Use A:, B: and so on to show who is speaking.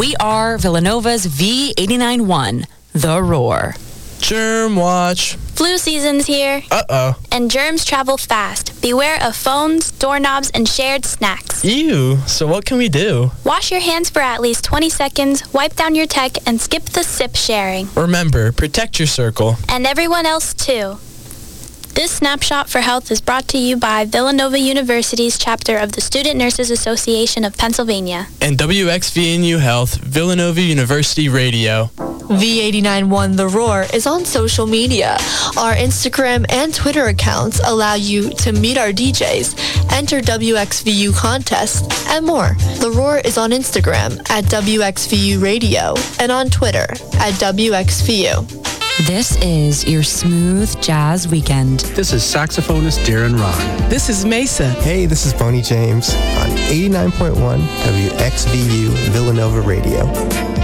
A: We are Villanova's V89.1, The Roar.
B: Germ watch.
C: Flu season's here.
B: Uh-oh.
C: And germs travel fast. Beware of phones, doorknobs, and shared snacks.
B: Ew, so what can we do?
C: Wash your hands for at least 20 seconds, wipe down your tech, and skip the sip sharing.
B: Remember, protect your circle.
C: And everyone else, too. This Snapshot for Health is brought to you by Villanova University's chapter of the Student Nurses Association of Pennsylvania.
B: And WXVNU Health, Villanova University Radio.
D: V89.1 The Roar is on social media. Our Instagram and Twitter accounts allow you to meet our DJs, enter WXVU contests, and more. The Roar is on Instagram at WXVU Radio and on Twitter at WXVU.
A: This is your smooth jazz weekend.
E: This is saxophonist Darren Ron.
F: This is Mesa.
G: Hey, this is Bonnie James on 89.1 WXVU Villanova Radio.